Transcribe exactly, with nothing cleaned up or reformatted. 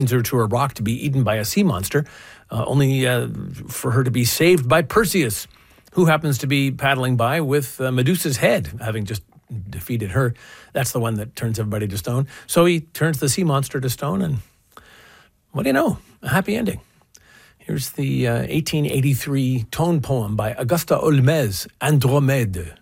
her to a rock to be eaten by a sea monster, uh, only uh, for her to be saved by Perseus, who happens to be paddling by with uh, Medusa's head, having just defeated her. That's the one that turns everybody to stone. So he turns the sea monster to stone, and what do you know? A happy ending. Here's the uh, eighteen eighty-three tone poem by Augusta Olmez, Andromède.